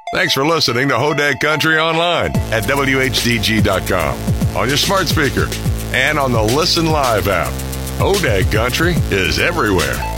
Thanks for listening to Hodag Country online at WHDG.com, on your smart speaker, and on the Listen Live app. Hodag Country is everywhere.